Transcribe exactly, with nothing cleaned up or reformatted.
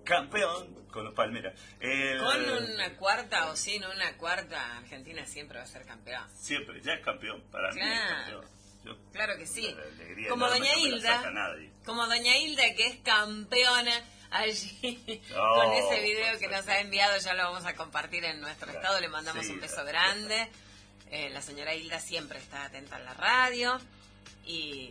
campeón con los Palmeras. El, con una cuarta o sin una cuarta, Argentina siempre va a ser campeón. Siempre, ya es campeón, para claro. mí es campeón. Yo, claro que sí. Como doña Hilda, como doña Hilda que es campeona allí no, con ese video que nos ha enviado, ya lo vamos a compartir en nuestro claro, estado, le mandamos sí, un beso grande. Eh, la señora Hilda siempre está atenta a la radio y